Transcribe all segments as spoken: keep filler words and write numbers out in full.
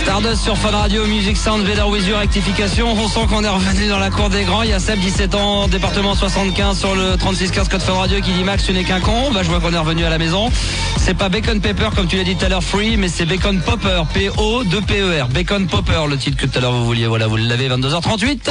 Stardust sur Fun Radio, Music Sound, Vader With You, rectification. On sent qu'on est revenu dans la cour des grands. Il y a Seb, dix-sept ans, département soixante-quinze sur le trente-six quinze code Fun Radio qui dit Max, tu n'es qu'un con. Bah, je vois qu'on est revenu à la maison. C'est pas Bacon Pepper comme tu l'as dit tout à l'heure, Free, mais c'est Bacon Popper, P O deux P E R. Bacon Popper, le titre que tout à l'heure vous vouliez. Voilà, vous l'avez, vingt-deux heures trente-huit.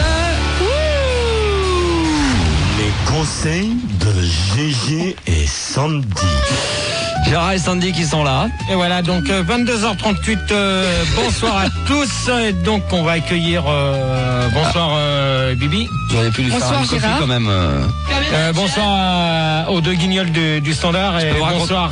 Les conseils de G G et Sandy. Gérard et Sandy qui sont là. Et voilà, donc euh, vingt-deux heures trente-huit, euh, bonsoir à tous. Et donc on va accueillir, euh, bonsoir euh, Bibi. J'aurais pu lui Bonsoir, faire un coffee Gérard. quand même. Euh... Euh, bonsoir à- aux deux guignols du, du standard. Et bonsoir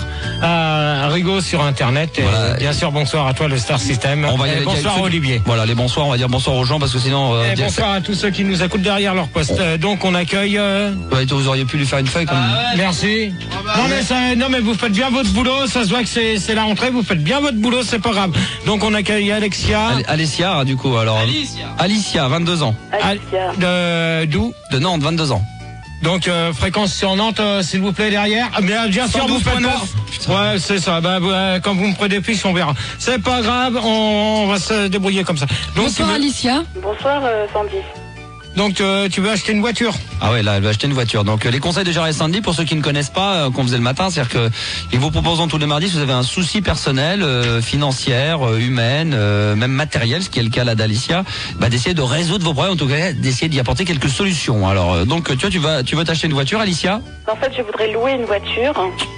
à Rigo sur Internet. Et Voilà. bien sûr, bonsoir à toi le Star System. On va y Et aller bonsoir direct. à Olivier. Voilà, les bonsoirs, on va dire bonsoir aux gens parce que sinon... Euh, Et dire- bonsoir à tous ceux qui nous écoutent derrière leur poste. Euh, donc on accueille... euh, Ouais, vous auriez pu lui faire une feuille comme... Merci. Non mais, ça, non mais vous faites bien votre boulot, ça se voit que c'est c'est la rentrée, vous faites bien votre boulot, c'est pas grave. Donc on accueille Alexia. Al- Alicia, du coup, alors... Alicia. Alicia, vingt-deux ans. Al- de d'où De Nantes, vingt-deux ans. Donc euh, fréquence sur Nantes, euh, s'il vous plaît derrière. Ah, bien, bien sûr, vous faites pas. Ouais, c'est ça. Bah, vous, euh, quand vous me prenez des fiches, on verra. C'est pas grave, on, on va se débrouiller comme ça. Donc, Bonsoir tu veux, Alicia. Bonsoir euh, Sandy. donc euh, tu veux acheter une voiture? Ah ouais, là, elle va acheter une voiture. Donc, euh, les conseils de Gérard et Sandy, pour ceux qui ne connaissent pas, euh, qu'on faisait le matin, c'est-à-dire que ils vous proposent tous les mardis, si vous avez un souci personnel, euh, financière, euh, humaine, euh, même matériel, ce qui est le cas là d'Alicia, bah, d'essayer de résoudre vos problèmes, en tout cas, d'essayer d'y apporter quelques solutions. Alors, euh, donc, tu vois, tu vas, tu veux t'acheter une voiture, Alicia? En fait, je voudrais louer une voiture.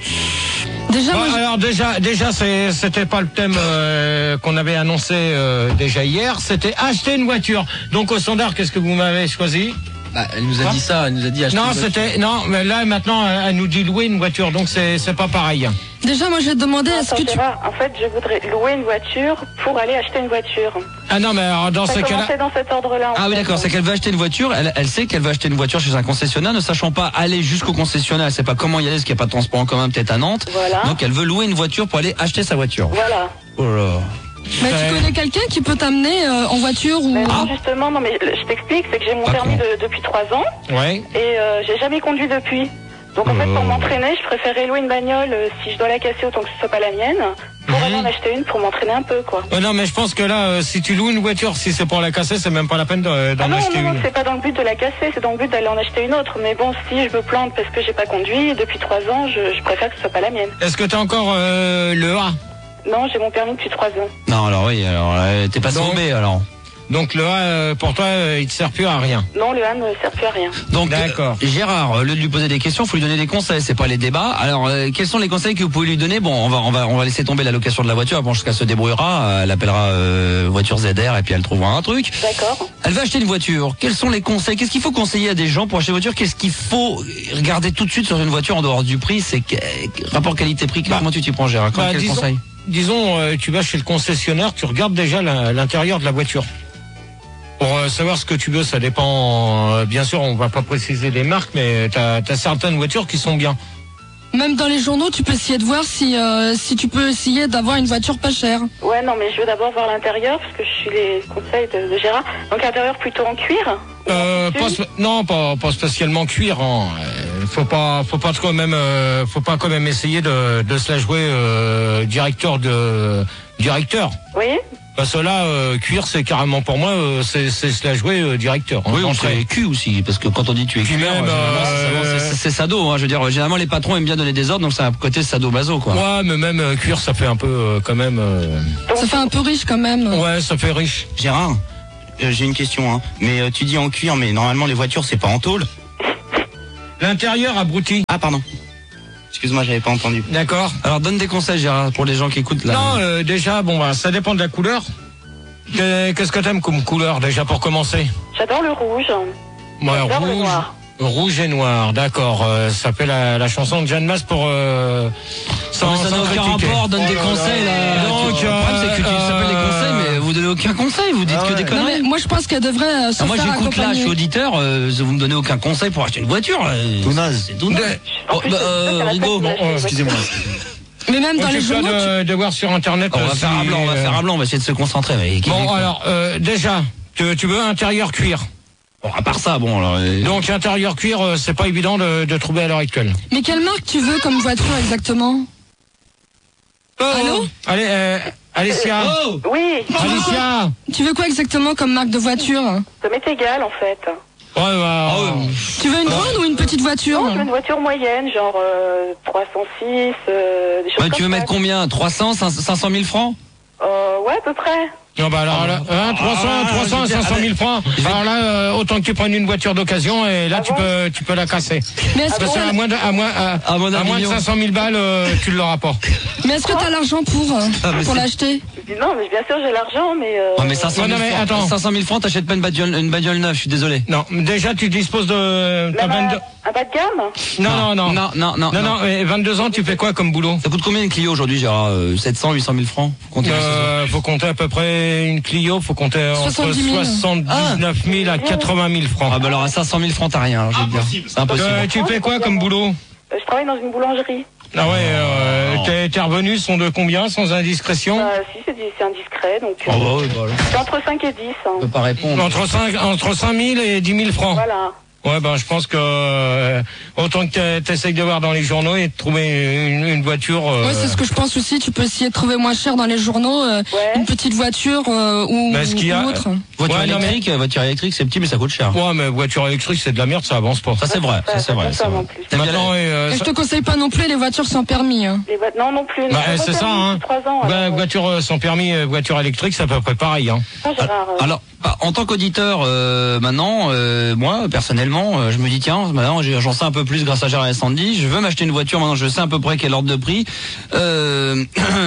Déjà, Bon, moi, je- alors déjà, déjà, c'est- c'était pas le thème euh, qu'on avait annoncé euh, déjà hier. C'était acheter une voiture. Donc au standard, qu'est-ce que vous m'avez choisi? Bah, elle nous a dit ça, elle nous a dit acheter Non, une voiture. c'était non, mais là maintenant, elle elle nous dit louer une voiture, donc c'est c'est pas pareil. déjà, moi, je vais te demander, est-ce Attends, que tu... Gérard, en fait, je voudrais louer une voiture pour aller acheter une voiture. Ah non, mais alors, dans Ça ce a cas-là, commencé dans cet ordre-là. en Ah oui, fait. d'accord, c'est qu'elle veut acheter une voiture, elle, elle sait qu'elle veut acheter une voiture chez un concessionnaire, ne sachant pas aller jusqu'au concessionnaire, elle sait pas comment y aller, parce qu'il n'y a pas de transport en commun peut-être à Nantes. Voilà. Donc elle veut louer une voiture pour aller acheter sa voiture. Voilà. Oh là. Mais Ouais. tu connais quelqu'un qui peut t'amener euh, en voiture ou... Mais Ah. non, justement, non, mais je t'explique, c'est que j'ai mon Pas permis con. de- depuis trois ans ouais. et euh, j'ai jamais conduit depuis. Donc en fait, pour Oh. m'entraîner, je préférais louer une bagnole euh, si je dois la casser autant que ce soit pas la mienne, pour Mhm. aller en acheter une pour m'entraîner un peu, quoi. Euh, non, mais je pense que là, euh, si tu loues une voiture, si c'est pour la casser, c'est même pas la peine de- d'en Ah non, acheter non, non, une. c'est pas dans le but de la casser, c'est dans le but d'aller en acheter une autre. Mais bon, si je me plante parce que j'ai pas conduit depuis trois ans, je, je préfère que ce soit pas la mienne. Est-ce que t'as encore euh, le A? Non, j'ai mon permis depuis trois ans. Non, alors oui, alors euh, t'es pas Donc- tombé alors. Donc le A, euh, pour toi, euh, il te sert plus à rien. Non, le A ne sert plus à rien. Donc, D'accord. euh, Gérard, au lieu de lui poser des questions, faut lui donner des conseils, c'est pas les débats. Alors, euh, quels sont les conseils que vous pouvez lui donner? Bon, on va, on va, on va laisser tomber la location de la voiture. Bon, jusqu'à se débrouillera, euh, elle appellera euh, voiture Z R et puis elle trouvera un truc. D'accord. Elle va acheter une voiture. Quels sont les conseils? Qu'est-ce qu'il faut conseiller à des gens pour acheter une voiture? Qu'est-ce qu'il faut regarder tout de suite sur une voiture en dehors du prix? C'est que- rapport qualité-prix. Bah, Comment tu t'y prends, Gérard? bah, Quel disons- conseil? Disons, euh, tu vas chez le concessionnaire, tu regardes déjà la- l'intérieur de la voiture. Pour euh, savoir ce que tu veux, ça dépend. euh, bien sûr, on va pas préciser les marques, mais t'as as certaines voitures qui sont bien. Même dans les journaux, tu peux essayer de voir si, euh, si tu peux essayer d'avoir une voiture pas chère. Ouais, non, mais je veux d'abord voir l'intérieur parce que je suis les conseils de, de Gérard. Donc l'intérieur plutôt en cuir. Euh, Tu- pas spé- non, pas, pas spécialement cuir. Hein. Euh, faut pas, faut pas quand même, euh, faut pas quand même essayer de, de se la jouer euh, directeur de directeur. Oui. Parce que là, euh, cuir, c'est carrément pour moi, euh, c'est c'est se la jouer euh, directeur. hein, Oui, on d'entrée. serait cul aussi, parce que quand on dit tu es Puis cul, même, euh, c'est c'est sado. Hein, je veux dire, généralement les patrons aiment bien donner des ordres, donc c'est un côté sado-maso, quoi. Ouais, mais même euh, cuir, ça fait un peu euh, quand même. euh, Donc, Ça fait un peu riche quand même. Ouais, ça fait riche. Gérard, euh, j'ai une question. Hein. Mais euh, tu dis en cuir, mais normalement les voitures c'est pas en tôle. L'intérieur abruti. Ah pardon. Excuse-moi, j'avais pas entendu. D'accord. Alors donne des conseils, Gérard, pour les gens qui écoutent là. Non, euh, déjà, bon, bah, ça dépend de la couleur. Que- Qu'est-ce que t'aimes comme couleur déjà pour commencer? j'adore le rouge. Ouais, J'adore le rouge, noir. rouge et noir, d'accord. Euh, ça fait la, la chanson de Jeanne Masse pour euh, sans, Non, mais ça sans n'a aucun critiquer. rapport, donne des conseils là. Donc, Tu- le problème c'est que tu euh, s'appelle des conseils, mais vous donnez aucun conseil, vous dites Ah que des ouais. Non, conneries. mais moi, je pense qu'elle devrait euh, se Ah, moi faire j'écoute là, je accompagner. suis auditeur, euh, vous me donnez aucun conseil pour acheter une voiture. euh, Tout naze. C'est tout naze. En Oh, plus, bah, c'est- euh, ça, ça va Rigaud, pas se bon, lâcher, Excusez-moi. Mais même dans les Occupe-toi journaux, tu... de, de voir sur internet. on va euh, faire si, un blanc, on va euh, faire un blanc, on va essayer de se concentrer. Mais qui- Bon, alors, euh, déjà, tu, tu veux intérieur cuir. Bon, à part ça, bon alors. euh, Donc, intérieur cuir, euh, c'est pas évident de, de trouver à l'heure actuelle. Mais quelle marque tu veux comme voiture exactement? Allô? Allez, euh, Alicia. Oh Oui, Alicia. Tu veux quoi exactement comme marque de voiture? ça m'est égal en fait. Ouais, bah, Ah ouais. Tu veux une grande ou une petite voiture? Non, je veux une voiture moyenne, genre euh, trois cent six, euh, des choses Bah, comme tu veux ça. mettre combien? trois cents, cinq cent mille francs? euh, Ouais, à peu près. non, bah alors là, hein, trois cents, Ah, trois cents, je vais- cinq cent mille francs. je vais- Alors là, euh, autant que tu prennes une voiture d'occasion et là, Ah tu bon peux, tu peux la casser. Mais est-ce Parce que qu'à t'as moins de, à moins, à, À moins d'un à moins de million. cinq cent mille balles, euh, tu ne l'auras pas. mais est-ce que t'as l'argent pour, euh, Ah, mais pour c'est- l'acheter? Je dis non, mais bien sûr j'ai l'argent, mais. Euh, Oh, mais cinq cent Non, mille non, mais francs, attends. cinq cent mille francs, t'achètes pas une bagnole, une bagnole neuve, je suis désolé. Non, déjà, tu disposes de, t'as même vingt-deux, un, un bas de gamme. non, non, non. Non, non, non. Non, non, mais vingt-deux ans, tu fais quoi comme boulot? Ça coûte combien une Clio aujourd'hui, Gérard? euh, sept cents, huit cent mille francs? Faut compter Euh, faut compter à peu près une Clio, faut compter entre soixante-dix mille. soixante-dix-neuf mille à quatre-vingt mille francs. Ah bah alors à cinq cent mille francs t'as rien, alors, je veux te dire. C'est impossible. Euh, tu fais quoi comme boulot? Euh, je travaille dans une boulangerie. Ah ouais, euh, tes, tes revenus sont de combien, sans indiscrétion? Euh, si, c'est du- c'est indiscret, donc. euh, Oh bah ouais, bah alors, c'est entre cinq et dix. on Hein. peut pas répondre. Entre cinq, entre cinq mille et dix mille francs. Voilà. Ouais, ben je pense que euh, autant que t'essayes de voir dans les journaux et de trouver une, une voiture. Euh, Ouais, c'est ce que je pense aussi. Tu peux essayer de trouver moins cher dans les journaux, euh, Ouais. une petite voiture euh, ou, Mais ce qu'il y a- ou autre. Voiture Ouais, non, mais- électrique, voiture électrique, c'est petit mais ça coûte cher. Ouais, mais voiture électrique, c'est de la merde, ça avance pas. Ça c'est vrai, ça c'est vrai. Ça, c'est ça, vrai. non plus. T'aimes bien Maintenant, la- et, euh, Et je ça- te conseille pas non plus les voitures sans permis. Hein. Les vo- Non, non plus. bah, J'ai pas c'est ça, permis hein. depuis trois ans. Bah, alors, voiture euh, sans permis, euh, voiture électrique, c'est à peu près pareil. Hein. Ah, Gérard, euh, Alors, bah, en tant qu'auditeur, euh, maintenant, euh, moi, personnellement, euh, je me dis, tiens, maintenant, j'ai- j'en sais un peu plus grâce à Gérard et Sandy, je veux m'acheter une voiture, maintenant, je sais à peu près quel ordre de prix. Euh,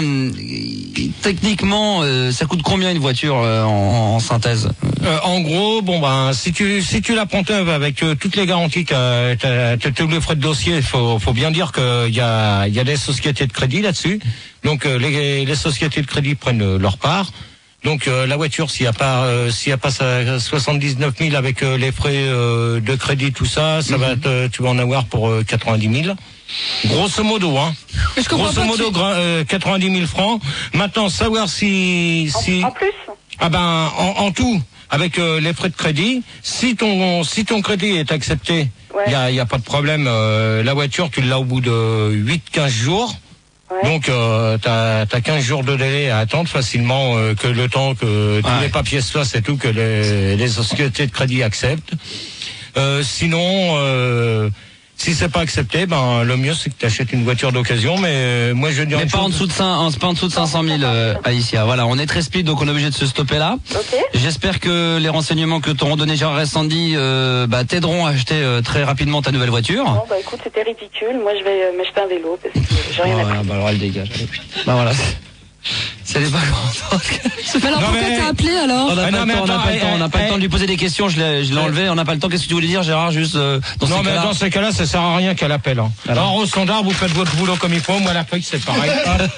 techniquement, euh, ça coûte combien une voiture euh, en, en synthèse? Euh, en gros, bon ben, si tu si tu la prends neuve avec euh, toutes les garanties, t'as t'as t'as tous les frais de dossier, il faut faut bien dire qu'il y a il y a des sociétés de crédit là-dessus. Donc euh, les les sociétés de crédit prennent euh, leur part. Donc euh, la voiture, s'il y a pas euh, s'il y a pas ça, soixante-dix-neuf mille avec euh, les frais euh, de crédit, tout ça, ça va te, tu vas en avoir pour euh, quatre-vingt-dix mille. Grosso modo, hein. Mais je comprends Grosso pas. modo, tu- gra- euh, quatre-vingt-dix mille francs. Maintenant, savoir si en, si en plus. ah ben en, en tout avec euh, les frais de crédit, si ton si ton crédit est accepté, il Ouais. y a y a pas de problème. euh, la voiture, tu l'as au bout de huit quinze jours. Ouais. Donc euh, t'as t'as quinze jours de délai à attendre facilement, euh, que le temps que tous Ouais. les papiers se fassent et tout, que les, les sociétés de crédit acceptent. Euh, sinon, euh, si c'est pas accepté, ben le mieux c'est que tu achètes une voiture d'occasion. Mais euh, moi je veux dire Mais une pas en chose. dessous de cinq, pas en dessous de cinq cent mille, euh, Alicia. Voilà, on est très speed, donc on est obligé de se stopper là. Ok. J'espère que les renseignements que t'auront donné Gérard et Sandy euh, bah, t'aideront à acheter euh, très rapidement ta nouvelle voiture. Bon, bah écoute, c'était ridicule. Moi, je vais euh, m'acheter un vélo parce que j'ai rien à Voilà, bah alors elle dégage. Allez, putain. Bah voilà. Si elle est pas contente. Mais alors Non, pourquoi mais- t'as appelé alors? On n'a Ah pas, non, le mais temps, on n'a attends, pas le temps, on n'a pas eh, le temps de lui poser des questions, je l'ai, je l'ai enlevé, on n'a pas le temps. Qu'est-ce que tu voulais dire, Gérard, juste euh, dans Non ces mais cas-là dans ces cas-là, ça sert à rien qu'elle appelle. Hein. Alors Alors au standard, vous faites votre boulot comme il faut. Moi la feuille, c'est pareil.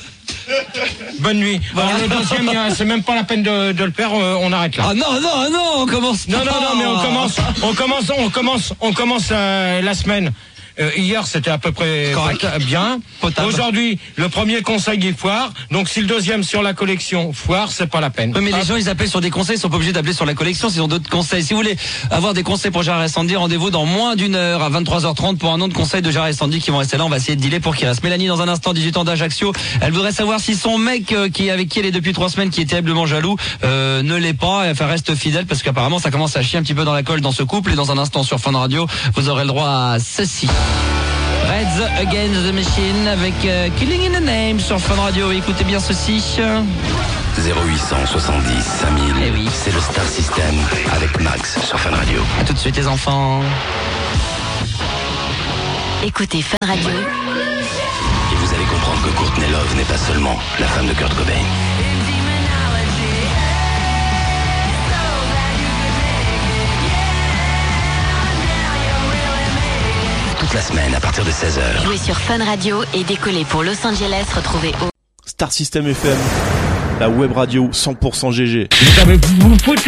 Bonne nuit. Alors le deuxième, il y a- c'est même pas la peine de, de le faire. euh, on arrête là. Ah non, non, non, on commence Non, pas. non, non, mais on commence, on commence, on commence, on commence euh, la semaine. Euh, hier, c'était à peu près Correct. pot- bien. Potable. Aujourd'hui, le premier conseil il foire. Donc, si le deuxième sur la collection foire, c'est pas la peine. Oui, mais les Ah, gens, ils appellent sur des conseils, ils sont pas obligés d'appeler sur la collection s'ils ont d'autres conseils. Si vous voulez avoir des conseils pour Gérard et Sandy, rendez-vous dans moins d'une heure à vingt-trois heures trente pour un autre conseil de Gérard et Sandy qui vont rester là. On va essayer de dealer pour qu'ils restent. Mélanie, dans un instant, dix-huit ans d'Ajaccio. Elle voudrait savoir si son mec, euh, qui est avec qui elle est depuis trois semaines, qui est terriblement jaloux, euh, ne l'est pas. Et enfin, reste fidèle parce qu'apparemment, ça commence à chier un petit peu dans la colle dans ce couple. Et dans un instant, sur Fun Radio, vous aurez le droit à ceci. Reds Against the Machine avec euh, Killing in the Name sur Fun Radio. Écoutez bien ceci. zéro huit cent soixante-dix cinq mille, Eh oui. c'est le Star System avec Max sur Fun Radio. À tout de suite les enfants. Écoutez Fun Radio. Et vous allez comprendre que Courtney Love n'est pas seulement la femme de Kurt Cobain. Toute la semaine à partir de seize heures. Jouez sur Fun Radio et décollez pour Los Angeles. Retrouvez au Star System F M, la web radio cent pour cent G G. Vous avez vous foutu